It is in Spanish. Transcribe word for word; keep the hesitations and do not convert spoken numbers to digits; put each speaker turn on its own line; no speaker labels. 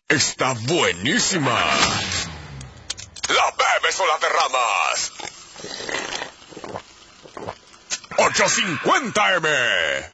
está buenísima. La bebes o la derramas. ocho cincuenta eme.